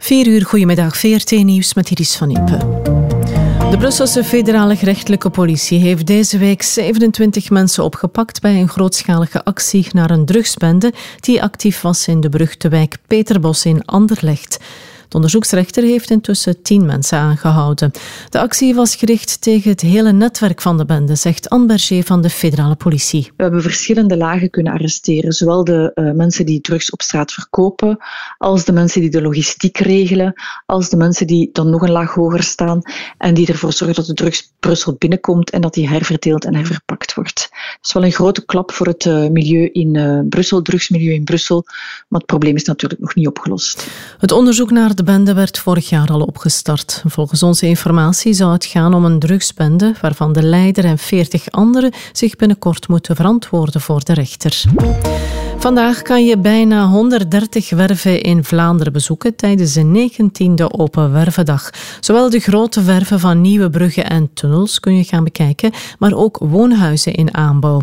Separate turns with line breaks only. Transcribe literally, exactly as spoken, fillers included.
Vier uur, goedemiddag, V R T-nieuws met Iris van Impe. De Brusselse federale gerechtelijke politie heeft deze week zevenentwintig mensen opgepakt bij een grootschalige actie naar een drugsbende die actief was in de beruchte wijk Peterbos in Anderlecht. De onderzoeksrechter heeft intussen tien mensen aangehouden. De actie was gericht tegen het hele netwerk van de bende, zegt Anne Berger van de federale politie.
We hebben verschillende lagen kunnen arresteren. Zowel de uh, mensen die drugs op straat verkopen, als de mensen die de logistiek regelen, als de mensen die dan nog een laag hoger staan en die ervoor zorgen dat de drugs Brussel binnenkomt en dat die herverdeeld en herverpakt wordt. Dat is wel een grote klap voor het uh, milieu in uh, Brussel, drugsmilieu in Brussel, maar het probleem is natuurlijk nog niet opgelost.
Het onderzoek naar de bende werd vorig jaar al opgestart. Volgens onze informatie zou het gaan om een drugsbende waarvan de leider en veertig anderen zich binnenkort moeten verantwoorden voor de rechter. Vandaag kan je bijna honderddertig werven in Vlaanderen bezoeken tijdens de negentiende Open Wervendag. Zowel de grote werven van nieuwe bruggen en tunnels kun je gaan bekijken, maar ook woonhuizen in aanbouw.